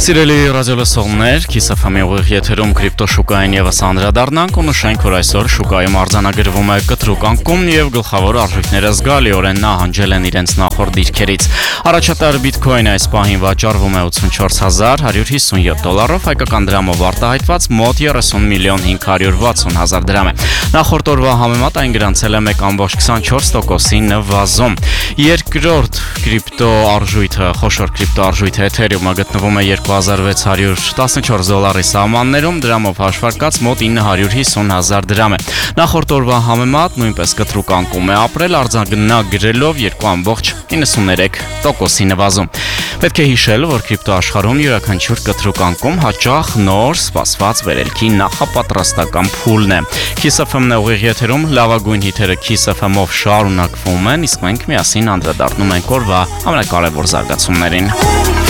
Սիրելի ռադիոլսողներ, Kiss FM-ի ուղիղ եթերում կրիպտոշուկային եւս անդրադառնանք ու նշենք, որ այսօր շուկայում արձանագրվում է կտրուկ անկում եւ գլխավոր արժույթները զգալիորեն նահանջել են իրենց նախորդ դիրքերից։ Առաջատար բիթքոինը այս պահին վաճառվում է $84,157, հայկական դրամով արտահայտված մոտ 30,560,000 դրամ է։ Նախորդ օրվա համեմատ այն գրանցել է 1,24%-ի նվազում։ Երկրորդ կրիպտո արժույթը, խոշոր կրիպտո արժույթը Ethereum-ը գտնվում է $2,614 սահմաններում, դրամով հաշվարկած մոտ 950,000 դրամ է։ Նախորդ օրվա համեմատ նույնպես կտրուկ անկում է ապրել, արձանագրելով 2,93%-ի նվազում։ Պետք է հիշել, որ կրիպտո աշխարհում յուրաքանչյուր կտրուկ անկում հաճախ նոր սպասված վերելքի նախապատրաստական փուլն է։ Kiss FM-ն է ուղիղ եթերում, լավագույն հիթերը Kiss FM-ով շարունակվում են, իսկ մենք միասին անդրադառնում ենք օրվա ամենակարևոր զարգացումներին։